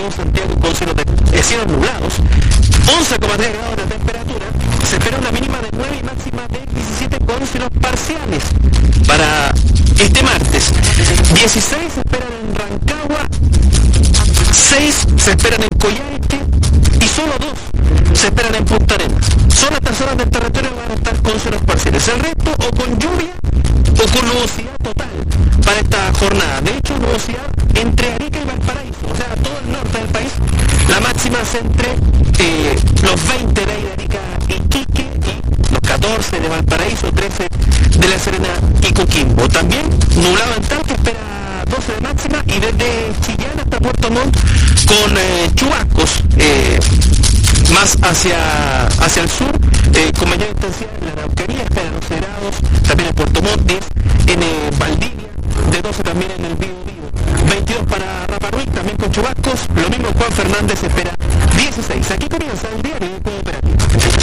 en Santiago con cielos nublados, 11,3 grados de temperatura. Se espera una mínima de 9 y máxima de 17 con cielos parciales para este martes. 16 se esperan en Rancagua, 6 se esperan en Coyhaique y solo 2 se esperan en Punta Arenas. Solo estas zonas del territorio van a estar con cielos parciales. El resto o con lluvia o con nubosidad total para esta jornada. De hecho, nubosidad entre Arica y Valparaíso, o sea, todo el norte del país. La máxima es entre los 20 de Arica y Iquique y los 14 de Valparaíso, 13 de La Serena y Coquimbo. También nublado en Talca, espera 12 de máxima, y desde Chillán hasta Puerto Montt con chubascos más hacia el sur, con mayor intensidad en la Araucanía, espera 12 grados, también en Puerto Montt, 10 en Valdivia, de 12 también en el Biobío, 22 para Rapa Nui, también con chubascos, lo mismo Juan Fernández espera 16. Aquí comienza el diario Cooperativa.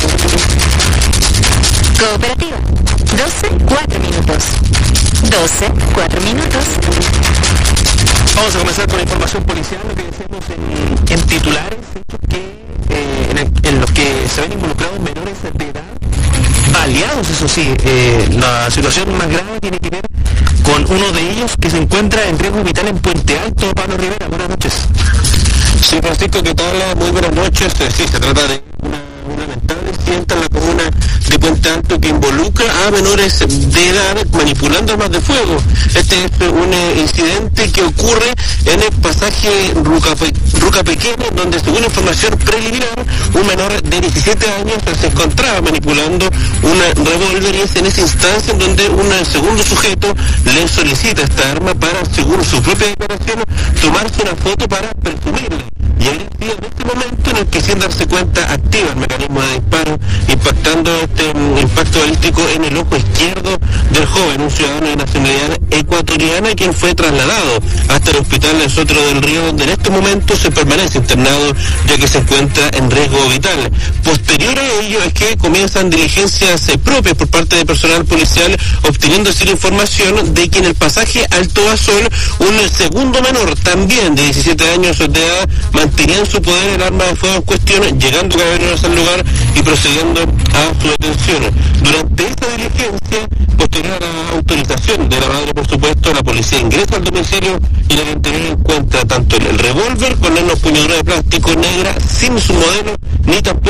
Cooperativa, 12:04 minutos. 12:04 Vamos a comenzar con la información policial, lo que decimos en titulares, hechos que en los que se ven involucrados menores de edad, baleados, eso sí. La situación más grave tiene que ver con uno de ellos que se encuentra en riesgo vital en Puente Alto. Pablo Rivera, buenas noches. Sí, Francisco, ¿qué tal? Muy buenas noches. Sí, se trata de un lamentable incidente en la comuna de Puente Alto que involucra a menores de edad manipulando armas de fuego. Este es un incidente que ocurre en el pasaje Ruca Pequeña, donde, según información preliminar, un menor de 17 años se encontraba manipulando un revólver, y es en esa instancia en donde un segundo sujeto le solicita esta arma para, según su propia declaración, tomarse una foto para presumirla. Y habría sido en este momento en el que, sin darse cuenta, activa el mecanismo de disparo, impactando este impacto balístico en el ojo izquierdo del joven, un ciudadano de nacionalidad ecuatoriana, quien fue trasladado hasta el hospital de Sotero del Río, donde en este momento se permanece internado ya que se encuentra en riesgo vital. Posterior a ello es que comienzan diligencias propias por parte de personal policial, obteniendo así la información de que en el pasaje Alto Basol un segundo menor, también de 17 años de edad, mantenía en su poder el arma de fuego en cuestión, llegando carabineros al lugar y procediendo a su detención. Durante esta diligencia, posterior a la autorización de la madre, por supuesto, la policía ingresa al domicilio y en el interior encuentra tanto el revólver con una empuñadura de plástico negra sin su modelo, ni tampoco